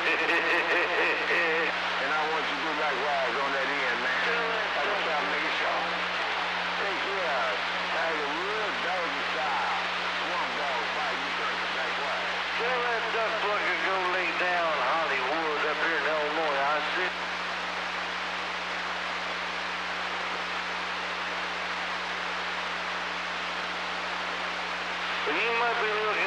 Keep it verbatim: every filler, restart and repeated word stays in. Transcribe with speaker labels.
Speaker 1: And I want you to do likewise on that end, man. Like a shot, make it sharp. Take care. Tiger Woods, doggy style. Swamp dog, why you turning likewise?
Speaker 2: Tell that duck plucker go lay down Hollywood up here in Illinois. I see. Well, you might be looking